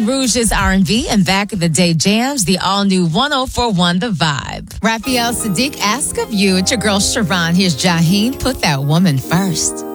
Baton Rouge's R&B and back of the day jams, the all-new 104.1 The Vibe. Raphael Sadiq asks of you. It's your girl, Sharon. Here's Jaheim, Put That Woman First.